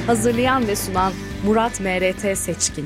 Hazırlayan ve sunan Murat M.R.T. Seçkin.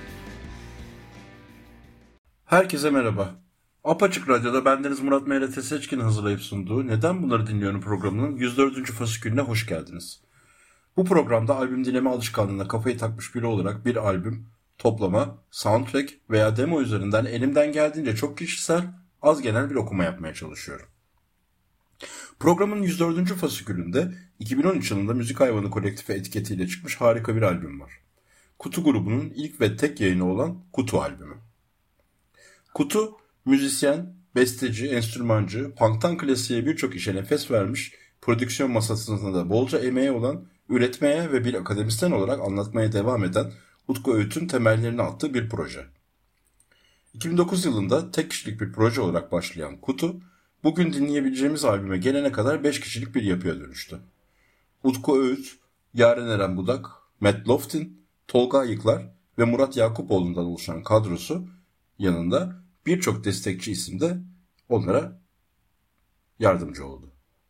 Herkese merhaba. Apaçık Radyo'da bendeniz Murat M.R.T. Seçkin hazırlayıp sunduğu Neden Bunları Dinliyorum programının 104. fasikülüne hoş geldiniz. Bu programda albüm dinleme alışkanlığına kafayı takmış biri olarak bir albüm, toplama, soundtrack veya demo üzerinden elimden geldiğince çok kişisel, az genel bir okuma yapmaya çalışıyorum. Programın 104. fasikülünde 2013 yılında Müzik Hayvanı Kolektifi etiketiyle çıkmış harika bir albüm var. Kutu grubunun ilk ve tek yayını olan Kutu albümü. Kutu, müzisyen, besteci, enstrümancı, punk'tan klasiğe birçok işe nefes vermiş, prodüksiyon masasında da bolca emeği olan, üretmeye ve bir akademisyen olarak anlatmaya devam eden Utku Öğüt'ün temellerini attığı bir proje. 2009 yılında tek kişilik bir proje olarak başlayan Kutu, bugün dinleyebileceğimiz albüme gelene kadar 5 kişilik bir yapıya dönüştü. Utku Öğüt, Yaren Eren Budak, Matt Loftin, Tolga Ayıklar ve Murat Yakupoğlu'ndan oluşan kadrosu yanında birçok destekçi isim de onlara yardımcı oldu.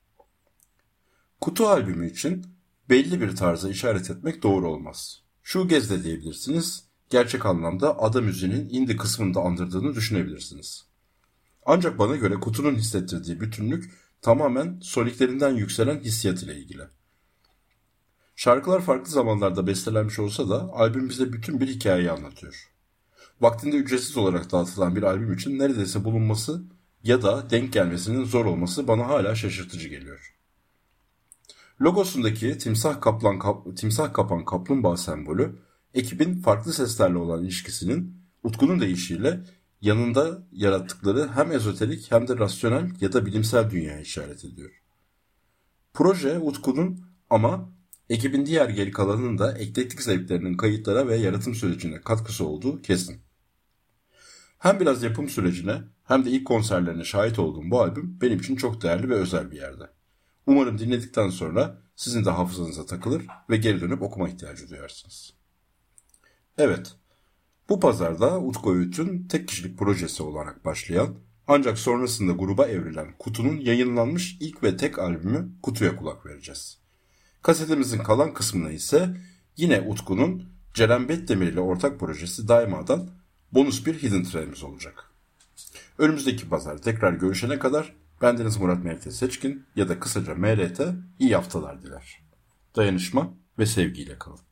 Kutu albümü için belli bir tarza işaret etmek doğru olmaz. Shoegaze de diyebilirsiniz, gerçek anlamda ada müziğinin indie kısmını da andırdığını düşünebilirsiniz. Ancak bana göre Kutu'nun hissettirdiği bütünlük tamamen soliklerinden yükselen hissiyat ile ilgili. Şarkılar farklı zamanlarda bestelenmiş olsa da albüm bize bütün bir hikayeyi anlatıyor. Vaktinde ücretsiz olarak dağıtılan bir albüm için neredeyse bulunması ya da denk gelmesinin zor olması bana hala şaşırtıcı geliyor. Logosundaki timsah kapan kaplumbağa sembolü, ekibin farklı seslerle olan ilişkisinin Utku'nun deyişiyle yanında yarattıkları hem ezoterik hem de rasyonel ya da bilimsel dünyaya işaret ediyor. Proje Utku'nun ama ekibin diğer geri kalanının da eklektik zevklerinin kayıtlara ve yaratım sürecine katkısı olduğu kesin. Hem biraz yapım sürecine hem de ilk konserlerine şahit olduğum bu albüm benim için çok değerli ve özel bir yerde. Umarım dinledikten sonra sizin de hafızanıza takılır ve geri dönüp okuma ihtiyacı duyarsınız. Evet, bu pazarda Utku Öğüt'ün tek kişilik projesi olarak başlayan ancak sonrasında gruba evrilen Kutu'nun yayınlanmış ilk ve tek albümü Kutu'ya kulak vereceğiz. Kasetimizin kalan kısmına ise yine Utku'nun Ceren Betdemir ile ortak projesi Daima'dan bonus bir hidden track'imiz olacak. Önümüzdeki pazar tekrar görüşene kadar bendeniz Murat M.R.T. Seçkin ya da kısaca M.R.T. iyi haftalar diler. Dayanışma ve sevgiyle kalın.